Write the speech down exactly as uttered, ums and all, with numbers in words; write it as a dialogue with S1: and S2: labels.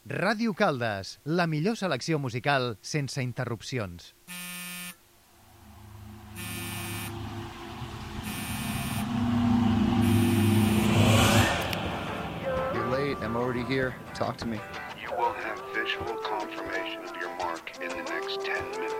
S1: Ràdio Caldes, la millor selecció musical sense interrupcions.
S2: You're late. I'm already here. Talk to me.
S3: You will have visual confirmation of your mark in the next ten minutes.